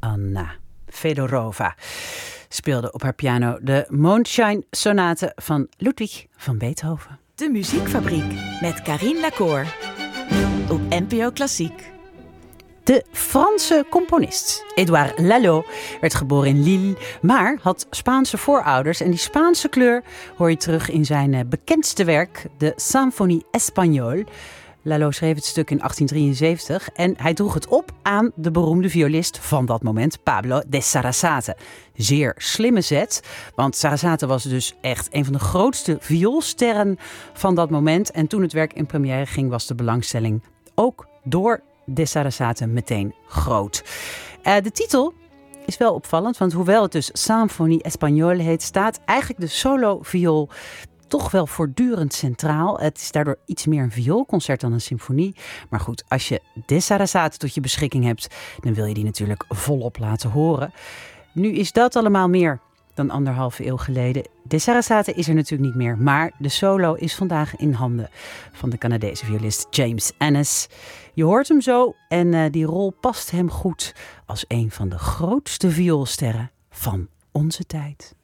Anna Fedorova speelde op haar piano de Mondschein sonate van Ludwig van Beethoven. De Muziekfabriek met Carine Lacour op NPO Klassiek. De Franse componist Édouard Lalo werd geboren in Lille, maar had Spaanse voorouders. En die Spaanse kleur hoor je terug in zijn bekendste werk, de Symphonie Espagnole. Lalo schreef het stuk in 1873 en hij droeg het op aan de beroemde violist van dat moment, Pablo de Sarasate. Zeer slimme zet, want Sarasate was dus echt een van de grootste vioolsterren van dat moment. En toen het werk in première ging, was de belangstelling ook door de Sarasate meteen groot. De titel is wel opvallend, want hoewel het dus Symphonie Espagnole heet, staat eigenlijk de solo-viool toch wel voortdurend centraal. Het is daardoor iets meer een vioolconcert dan een symfonie. Maar goed, als je de Sarasate tot je beschikking hebt, dan wil je die natuurlijk volop laten horen. Nu is dat allemaal meer dan 1,5 eeuw geleden. De Sarasate is er natuurlijk niet meer, maar de solo is vandaag in handen van de Canadese violist James Annis. Je hoort hem zo en die rol past hem goed als een van de grootste vioolsterren van onze tijd.